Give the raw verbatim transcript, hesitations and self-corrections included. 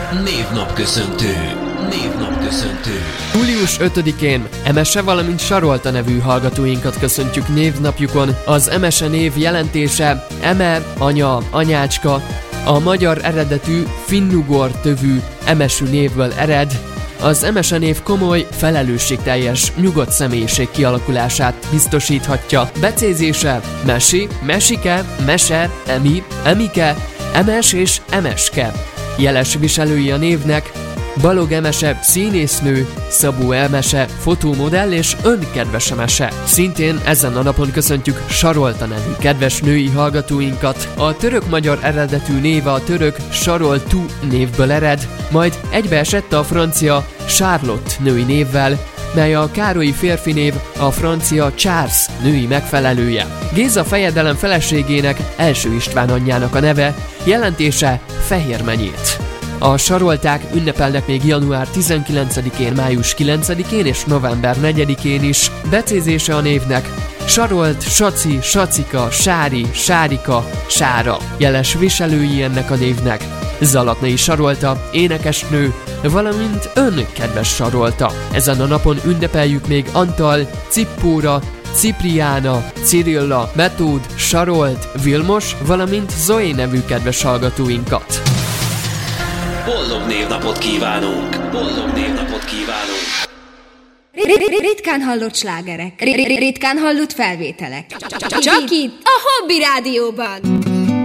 Névnapköszöntő. Névnapköszöntő. július ötödikén Emese, valamint Sarolta nevű hallgatóinkat köszöntjük névnapjukon. Az Emese név jelentése eme, anya, anyácska, a magyar eredetű finnugor tövű emesű névből ered. Az Emese név komoly, felelősségteljes, nyugodt személyiség kialakulását biztosíthatja. Becézése mesi, mesike, mese, emi, emike, emes és emeske. Jeles viselői a névnek Balog Emese színésznő, Szabó Emese fotómodell és önkedves Emese. Szintén ezen a napon köszöntjük Sarolta nevű kedves női hallgatóinkat. A török-magyar eredetű néve a török Saroltu névből ered, majd egybeesett a francia Charlotte női névvel, mely a Károlyi férfi név, a francia Charles női megfelelője. Géza fejedelem feleségének, első István anyjának a neve, jelentése fehérmenyét. A sarolták ünnepelnek még január tizenkilencedikén, május kilencedikén és november negyedikén is. Becézése a névnek Sarolt, Saci, Sacika, Sári, Sárika, Sára. Jeles viselői ennek a névnek Zalatnai Sarolta, énekesnő, valamint ön kedves Sarolta. Ezen a napon ünnepeljük még Antal, Cippóra, Cipriána, Cirilla, Metód, Sarolt, Vilmos, valamint Zoé nevű kedves hallgatóinkat. Boldog névnapot kívánunk! Boldog névnapot kívánunk! Ritkán hallott slágerek, ritkán hallott felvételek. Csak itt, a Hobby Rádióban!